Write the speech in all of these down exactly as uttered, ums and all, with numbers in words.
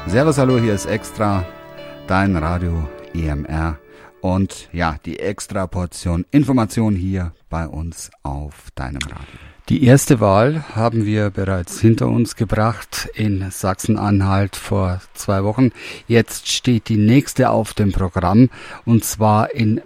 Servus, hallo, hier ist Extra, dein Radio E M R und ja, die Extra-Portion Information hier bei uns auf deinem Radio. Die erste Wahl haben wir bereits hinter uns gebracht in Sachsen-Anhalt vor zwei Wochen. Jetzt steht die nächste auf dem Programm und zwar in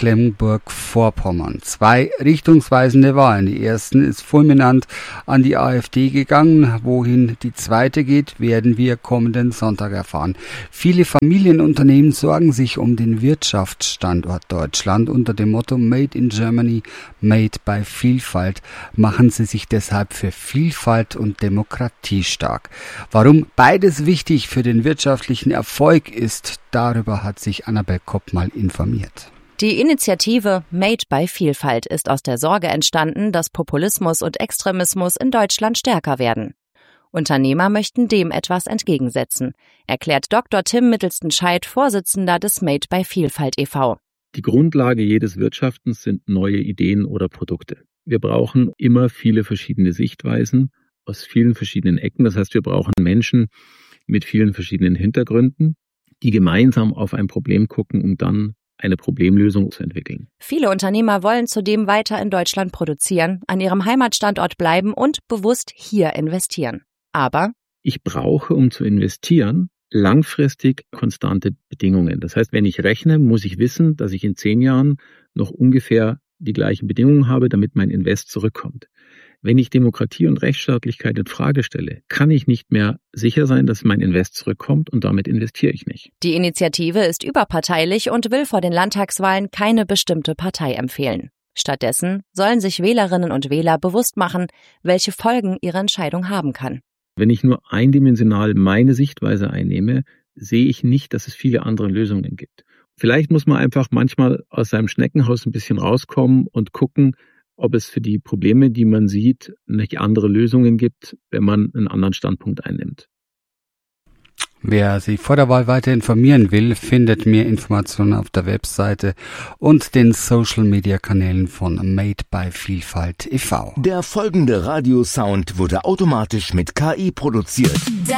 Mecklenburg-Vorpommern. Zwei richtungsweisende Wahlen. Die erste ist fulminant an die AfD gegangen. Wohin die zweite geht, werden wir kommenden Sonntag erfahren. Viele Familienunternehmen sorgen sich um den Wirtschaftsstandort Deutschland unter dem Motto Made in Germany, Made by Vielfalt. Machen sie sich deshalb für Vielfalt und Demokratie stark. Warum beides wichtig für den wirtschaftlichen Erfolg ist, darüber hat sich Annabel Kopp mal informiert. Die Initiative Made by Vielfalt ist aus der Sorge entstanden, dass Populismus und Extremismus in Deutschland stärker werden. Unternehmer möchten dem etwas entgegensetzen, erklärt Doktor Tim Mittelsten-Scheid, Vorsitzender des Made by Vielfalt e V Die Grundlage jedes Wirtschaftens sind neue Ideen oder Produkte. Wir brauchen immer viele verschiedene Sichtweisen aus vielen verschiedenen Ecken. Das heißt, wir brauchen Menschen mit vielen verschiedenen Hintergründen, die gemeinsam auf ein Problem gucken, um dann eine Problemlösung zu entwickeln. Viele Unternehmer wollen zudem weiter in Deutschland produzieren, an ihrem Heimatstandort bleiben und bewusst hier investieren. Aber ich brauche, um zu investieren, langfristig konstante Bedingungen. Das heißt, wenn ich rechne, muss ich wissen, dass ich in zehn Jahren noch ungefähr die gleichen Bedingungen habe, damit mein Invest zurückkommt. Wenn ich Demokratie und Rechtsstaatlichkeit in Frage stelle, kann ich nicht mehr sicher sein, dass mein Invest zurückkommt und damit investiere ich nicht. Die Initiative ist überparteilich und will vor den Landtagswahlen keine bestimmte Partei empfehlen. Stattdessen sollen sich Wählerinnen und Wähler bewusst machen, welche Folgen ihre Entscheidung haben kann. Wenn ich nur eindimensional meine Sichtweise einnehme, sehe ich nicht, dass es viele andere Lösungen gibt. Vielleicht muss man einfach manchmal aus seinem Schneckenhaus ein bisschen rauskommen und gucken, ob es für die Probleme, die man sieht, nicht andere Lösungen gibt, wenn man einen anderen Standpunkt einnimmt. Wer sich vor der Wahl weiter informieren will, findet mehr Informationen auf der Webseite und den Social-Media-Kanälen von Made by Vielfalt e V Der folgende Radiosound wurde automatisch mit K I produziert.